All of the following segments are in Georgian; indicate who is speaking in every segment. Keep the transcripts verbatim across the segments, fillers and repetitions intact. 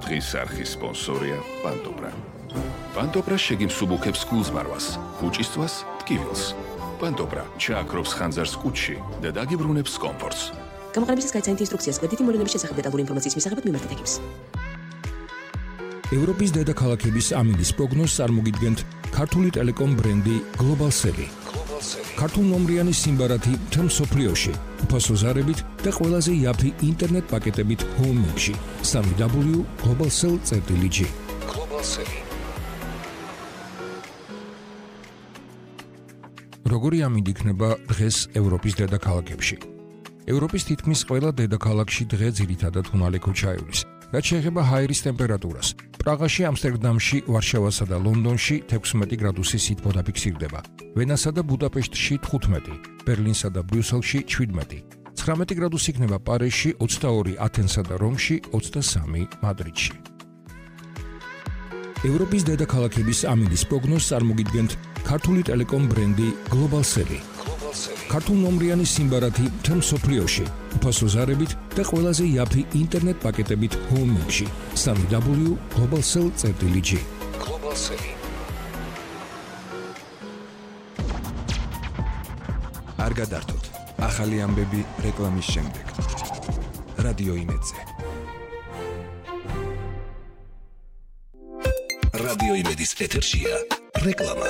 Speaker 1: დღის არხის სპონსორია პანტოპრა. პანტოპრა შეგიმსუბუქებს გულზმარვას, გუჭისწვას, ტკივილს. პანტოპრა ჩააქრობს ხანძარს კუჭში და დაგიბრუნებს კომფორტს.
Speaker 2: გამოყენებისას გაიცანით ინსტრუქციას კრედიტი მოვლენების შესახებ დეტალური ინფორმაციის მისაღებად მიმართეთ ეკიპს.
Speaker 3: ევროპის დედაქალაქების ამინდის პროგნოზს წარმოგიდგენთ ქართული ტელეკომ ბრენდი გლობალსელი. ქართულ ნომრიანი სიმბარათი მთელ მსოფლიოში, უფასო ზარებით და ყველაზე იაფი ინტერნეტ პაკეტებით ჰოუმში. სამი დაბლიუ გლობალსელ წერტილი ჯი. გლობალსელი. როგორი ამინდი იქნება დღეს ევროპის დედაქალაქებში? ევროპის თითქმის ყველა დედაქალაქში დღე ძირითადად უნალე ქუჩაევლის. რაც შეეხება ჰაერის ტემპერატურას, პრაღაში, ამსტერდამში, ვარშავასა და ლონდონში თექვსმეტი გრადუსი სითბო დაფიქსირდება, ვენასა და ბუდაპეშტში თხუთმეტი, ბერლინსა და ბრიუსელში შვიდმეტი, ცხრამეტი გრადუსი იქნება პარიზში, ოცდაორი ათენსა და რომში, ოცდასამი მადრიდში. ევროპის დედაქალაქების ამინდის პროგნოზს წარმოგიდგენთ ქართული ტელეკომ ბრენდი გლობალსელი. ქართულ ნომრიანი სიმბარათი მთელ მსოფლიოში, უფასო ზარებით და ყველაზე იაფი ინტერნეტ პაკეტებით ჰოუმში. სამი დაბლიუ გლობალსელ წერტილი ჯი. გლობალსელი.
Speaker 4: არ გადართოთ. ახალი ამბები რეკლამის შემდეგ. რადიო იმედზე. რადიო იმედის ეთერშია რეკლამა.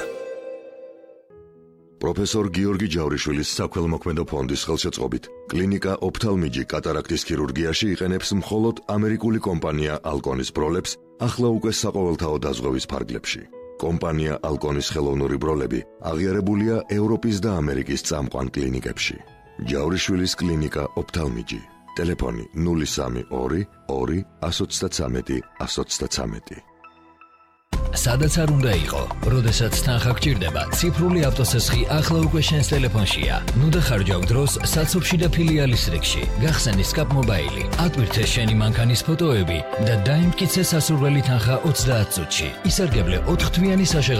Speaker 5: პროფესორ გიორგი ჯავრიშვილის საქველმოქმედო ფონდის ხელშეწყობით კლინიკა ოფთალმიჯი კატარაქტის ქირურგიაში იყენებს მხოლოდ ამერიკული კომპანია ალკონის ბროლებს ახლა უკვე საყოველთაო დაზღვევის ფარგლებში. კომპანია ალკონის ხელოვნური ბროლები აღიარებულია ევროპის და ამერიკის წამყვან კლინიკებში. ჯავრიშვილის კლინიკა ოფთალმიჯი. ტელეფონი ნული სამი ორი ორი ათს ოცდათრამეტი ათს ოცდათრამეტი.
Speaker 6: სადაც არ უნდა იყო, როდესაც თანხა გჭირდება, ციფრული ავტოსესხი ახლა უკვე შენს ტელეფონშია. ნუ დახარჯავ დროს საცობში და ფილიალის რიგში. გახსენი სკაპ მობაილი, ატვირთე შენი მანქანის ფოტოები და დაიმტკიცე სასურველი თანხა ოცდაათ წუთში. ისარგებლე ოთხთვიანი საშეღავ